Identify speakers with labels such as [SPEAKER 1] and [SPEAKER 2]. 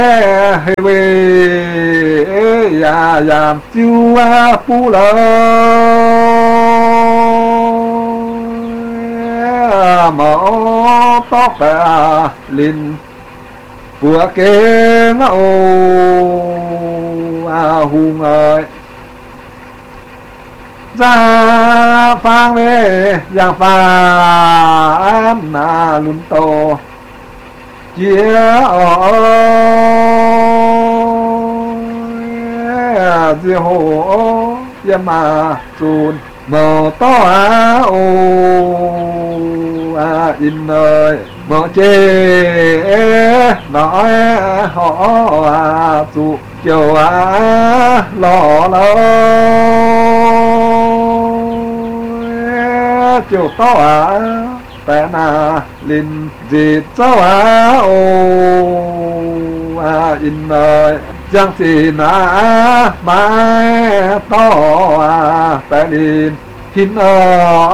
[SPEAKER 1] về giảm chiêu phu lơ mở tóc linh của kế ngâu hùng ơi ra phang về giang pha lùn tô chia diêu hồ yếm mà chun mờ to in ơi mờ chê nói họ tụ chiều lò lơ chiều to té na linh dịt cháu in ơi giang thì na mai to té linh hin